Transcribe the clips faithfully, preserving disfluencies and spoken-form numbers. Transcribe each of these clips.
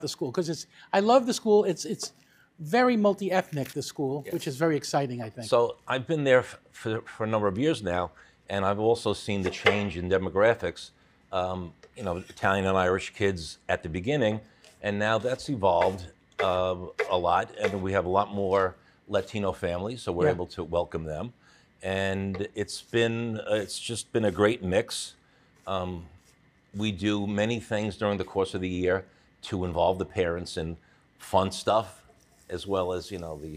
the school because it's I love the school. It's it's very multi-ethnic, the school, Yes. which is very exciting, I think. So I've been there f- for, for a number of years now, and I've also seen the change in demographics. Um, you know, Italian and Irish kids at the beginning, and now that's evolved uh, a lot, and we have a lot more Latino families, so we're Yeah. able to welcome them. And it's been, uh, it's just been a great mix. Um, we do many things during the course of the year to involve the parents in fun stuff, as well as, you know, the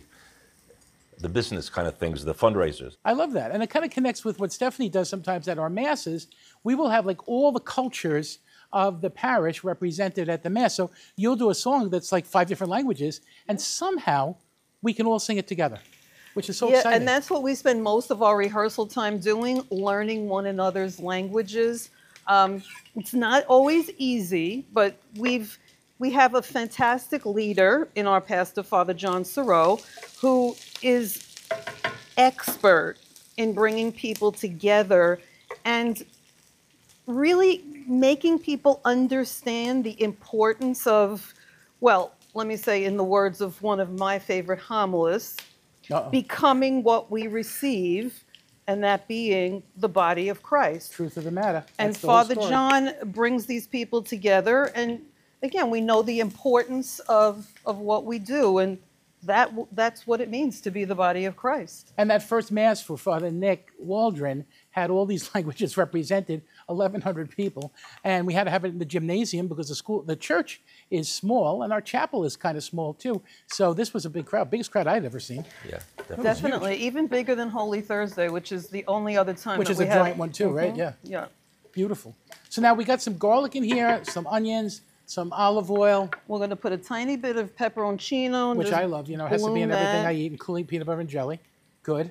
the business kind of things, the fundraisers. I love that. And it kind of connects with what Stephanie does sometimes at our masses. We will have like all the cultures of the parish represented at the mass. So you'll do a song that's like five different languages, and somehow we can all sing it together, which is so Yeah, exciting. and that's what we spend most of our rehearsal time doing, learning one another's languages. Um, it's not always easy, but we've we have a fantastic leader in our pastor, Father John Soreau, who is expert in bringing people together and really making people understand the importance of, well, let me say in the words of one of my favorite homilists, Uh-oh. becoming what we receive, and that being the body of Christ. Truth of the matter. And That's the whole Father story. John brings these people together, and again, we know the importance of, of what we do, and that that's what it means to be the body of Christ. And that first mass for Father Nick Waldron had all these languages represented, eleven hundred people, and we had to have it in the gymnasium because the school, the church is small, and our chapel is kind of small too. So this was a big crowd, biggest crowd I'd ever seen. Yeah, definitely. Definitely, even bigger than Holy Thursday, which is the only other time Which that is we a have. giant one too, right? Mhm. Yeah. Yeah. Beautiful. So now we got some garlic in here, some onions, some olive oil, We're going to put a tiny bit of pepperoncino. and which just I love. You know, it has to be in balloon everything that. I eat, including peanut butter and jelly. Good.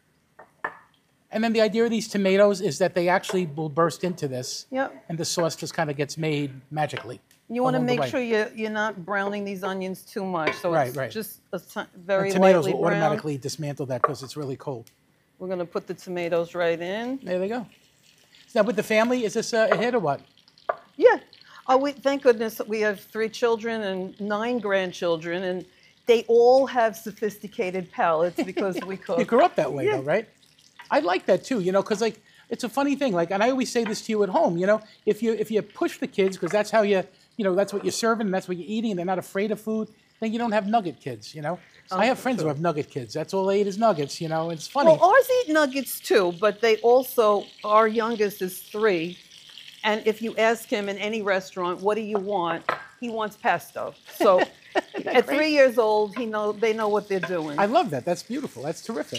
And then the idea of these tomatoes is that they actually will burst into this, Yep. and the sauce just kind of gets made magically. You want to along the make way. sure you're, you're not browning these onions too much. So Right, it's right. just a ti- very And tomatoes lightly will brown. automatically dismantle that because it's really cold. We're going to put the tomatoes right in. There they go. Now with the family, is this a, a hit or what? Yeah. Oh, we, thank goodness we have three children and nine grandchildren, and they all have sophisticated palates because we cook. You grew up that way Yeah. though, right? I like that too, you know, because like it's a funny thing. Like, and I always say this to you at home, you know, if you if you push the kids because that's how you, you know, that's what you're serving and that's what you're eating, and they're not afraid of food, then you don't have nugget kids, you know. Oh, I have friends who have nugget kids. That's all they eat is nuggets, you know. It's funny. Well, ours eat nuggets too, but they also, our youngest is three, and if you ask him in any restaurant, what do you want? He wants pesto. So at three years old, he know they know what they're doing. I love that. That's beautiful. That's terrific.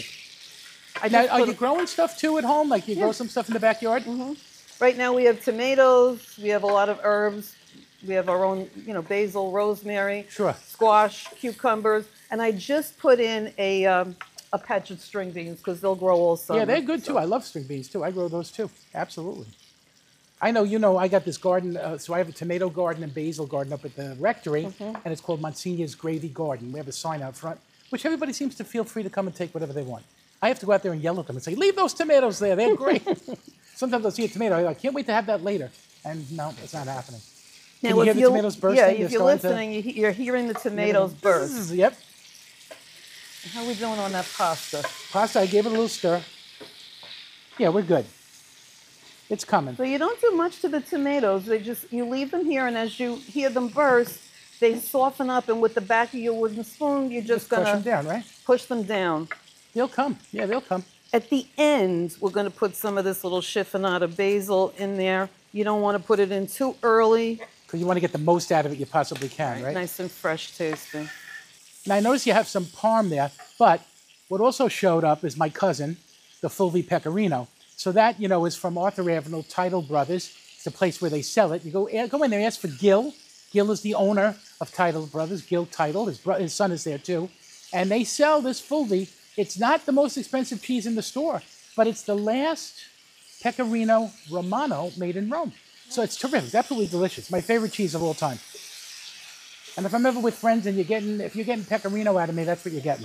I Now, just are put you a- growing stuff too at home? Like you grow Yeah. some stuff in the backyard? Right now we have tomatoes, we have a lot of herbs, we have our own, you know, basil, rosemary, Sure. squash, cucumbers, and I just put in a um, a patch of string beans because they'll grow all summer. Yeah, they're good too. I love string beans too. I grow those too. Absolutely. I know, you know, I got this garden, uh, so I have a tomato garden and basil garden up at the rectory, Mm-hmm. and it's called Monsignor's Gravy Garden. We have a sign out front, which everybody seems to feel free to come and take whatever they want. I have to go out there and yell at them and say, leave those tomatoes there, they're great. Sometimes I'll see a tomato, I go, I can't wait to have that later. And no, it's not happening. Can you if hear the you're- tomatoes bursting? Yeah, They're if you're starting to- listening, you he- you're hearing the tomatoes burst. Yep. How are we doing on that pasta? Pasta, I gave it a little stir. Yeah, we're good. It's coming. So you don't do much to the tomatoes. They just, you leave them here, and as you hear them burst, they soften up, and with the back of your wooden spoon, you're just, Just crush gonna them down, right? push them down. They'll come. Yeah, they'll come. At the end, we're going to put some of this little chiffonata basil in there. You don't want to put it in too early. Because you want to get the most out of it you possibly can, right? Nice and fresh tasting. Now, I notice you have some parm there, but what also showed up is my cousin, the Fulvi Pecorino. So that, you know, is from Arthur Avenue, Title Brothers. It's a place where they sell it. You go eh, go in there, ask for Gil. Gil is the owner of Title Brothers, Gil Title. His, bro- his son is there too. And they sell this Fulvi. It's not the most expensive cheese in the store, but it's the last Pecorino Romano made in Rome. So it's terrific. It's absolutely delicious. My favorite cheese of all time. And if I'm ever with friends and you're getting, if you're getting Pecorino out of me, that's what you're getting.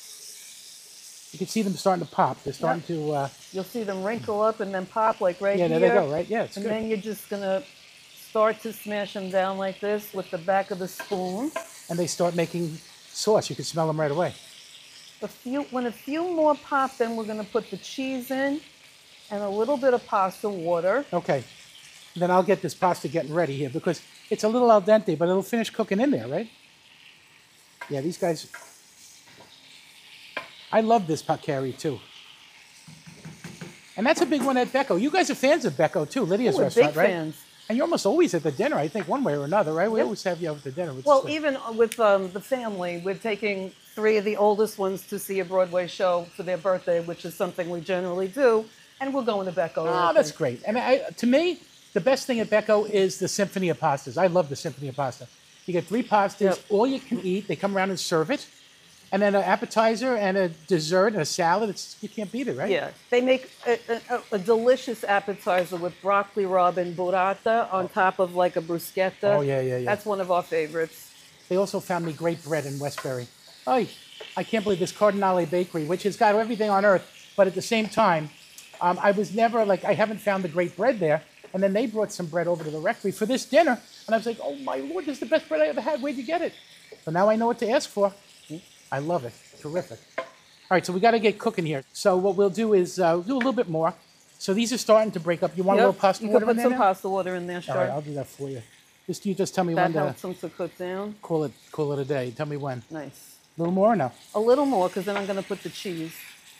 You can see them starting to pop. They're starting to, uh, You'll see them wrinkle up and then pop like right yeah, here. there they go, right? Yeah, it's And good. then you're just going to start to smash them down like this with the back of the spoon. And they start making sauce. You can smell them right away. A few, when a few more pop, then we're going to put the cheese in and a little bit of pasta water. Okay. Then I'll get this pasta getting ready here because it's a little al dente, but it'll finish cooking in there, right? Yeah, these guys. I love this paccheri too. And that's a big one at Becco. You guys are fans of Becco too, Lydia's Oh, we're restaurant, big right? fans. And you're almost always at the dinner, I think, one way or another, right? We Yep. always have you over at the dinner. which is Well, good. even with um, the family, we're taking three of the oldest ones to see a Broadway show for their birthday, which is something we generally do, and we're going to Becco. Oh, that's great. And I, to me, the best thing at Becco is the symphony of pastas. I love the symphony of pasta. You get three pastas, Yep. all you can eat. They come around and serve it. And then an appetizer and a dessert and a salad. It's, you can't beat it, right? Yeah, they make a, a, a delicious appetizer with broccoli rabe and burrata on top of like a bruschetta. Oh, yeah, yeah, yeah. That's one of our favorites. They also found me great bread in Westbury. Oh, I can't believe this Cardinale Bakery, which has got everything on earth, but at the same time, um, I was never like, I haven't found the great bread there. And then they brought some bread over to the rectory for this dinner. And I was like, oh my Lord, this is the best bread I ever had. Where'd you get it? So now I know what to ask for. I love it. Terrific. All right, so we got to get cooking here. So what we'll do is uh, do a little bit more. So these are starting to break up. You want Yep, a little pasta you water can in put there some now? pasta water in there, sure. All right, I'll do that for you. Just you just tell me that when to helps them to cook down. call it call it a day. Tell me when. Nice. A little more or no? A little more, because then I'm going to put the cheese.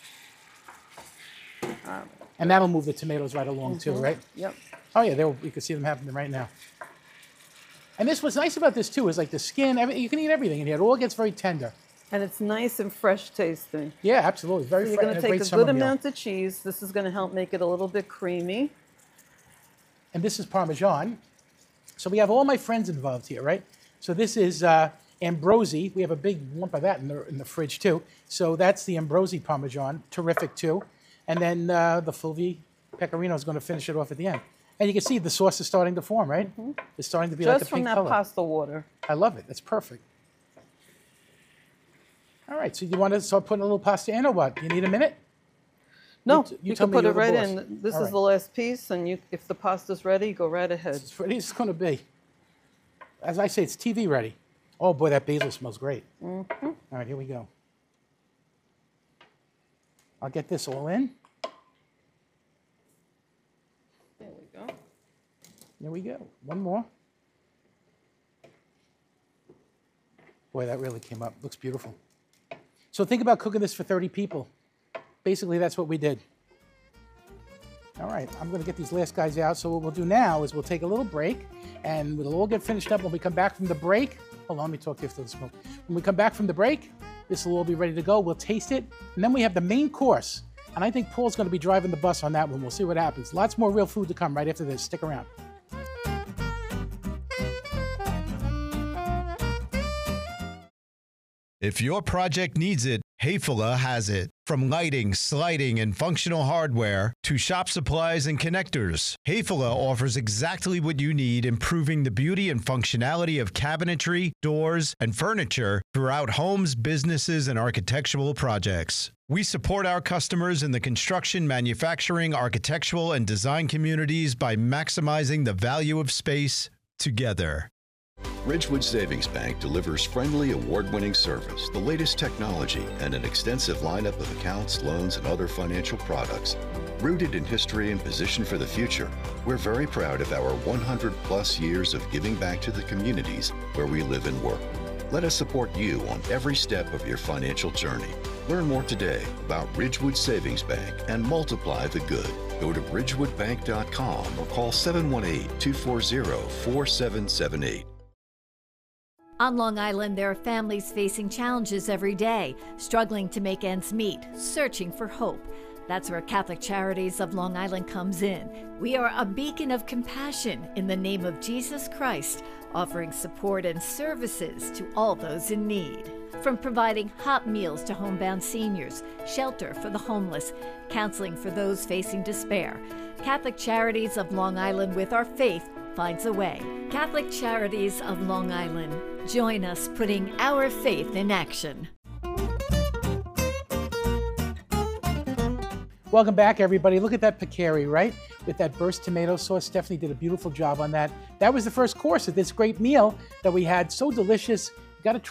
And that'll move the tomatoes right along too, right? Yep. Oh yeah, there you can see them happening right now. And this what's nice about this too is like the skin. Every, you can eat everything in here. It all gets very tender. And it's nice and fresh tasting. Yeah, absolutely. Very So you're fre- going to and take great a summer good meal. amount of cheese. This is going to help make it a little bit creamy. And this is Parmesan. So we have all my friends involved here, right? So this is uh, Ambrosi. We have a big lump of that in the, in the fridge too. So that's the Ambrosi Parmesan. Terrific too. And then uh, the Fulvi Pecorino is going to finish it off at the end. And you can see the sauce is starting to form, right? It's starting to be like Just a from pink that color. pasta water. I love it. That's perfect. All right, so you want to start putting a little pasta in or what? You need a minute? No, t- you, tell can me put you're it the right boss. in. This All is right. the last piece, and you, if the pasta's ready, go right ahead. It's ready as it's going to be. As I say, it's T V ready. Oh boy, that basil smells great. Mm-hmm. All right, here we go. I'll get this all in. There we go. There we go. One more. Boy, that really came up. Looks beautiful. So think about cooking this for thirty people. Basically, that's what we did. All right, I'm going to get these last guys out. So what we'll do now is we'll take a little break, and we'll all get finished up. When we come back from the break, hold on, let me talk to you after the smoke. When we come back from the break, this will all be ready to go. We'll taste it, and then we have the main course. And I think Paul's going to be driving the bus on that one. We'll see what happens. Lots more real food to come right after this. Stick around. If your project needs it, Hayfula has it. From lighting, sliding, and functional hardware to shop supplies and connectors, Hayfula offers exactly what you need, improving the beauty and functionality of cabinetry, doors, and furniture throughout homes, businesses, and architectural projects. We support our customers in the construction, manufacturing, architectural, and design communities by maximizing the value of space together. Ridgewood Savings Bank delivers friendly, award-winning service, the latest technology, and an extensive lineup of accounts, loans, and other financial products. Rooted in history and positioned for the future, we're very proud of our one hundred plus years of giving back to the communities where we live and work. Let us support you on every step of your financial journey. Learn more today about Ridgewood Savings Bank and multiply the good. Go to ridgewood bank dot com or call seven one eight, two four zero, four seven seven eight. On Long Island, there are families facing challenges every day, struggling to make ends meet, searching for hope. That's where Catholic Charities of Long Island comes in. We are a beacon of compassion in the name of Jesus Christ, offering support and services to all those in need. From providing hot meals to homebound seniors, shelter for the homeless, counseling for those facing despair, Catholic Charities of Long Island, with our faith, finds a way. Catholic Charities of Long Island. Join us putting our faith in action. Welcome back, everybody. Look at that peccari, right? With that burst tomato sauce. Stephanie did a beautiful job on that. That was the first course of this great meal that we had. So delicious. You got to try